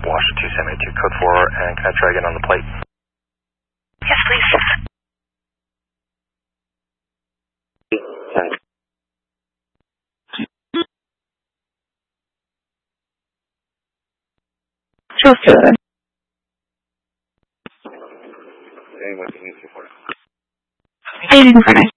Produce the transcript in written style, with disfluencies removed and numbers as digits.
Washington 272, code 4, and can I try again on the plate? Yes, please. 10. Sure, sir. Anyone can use it for it. Anything for nice.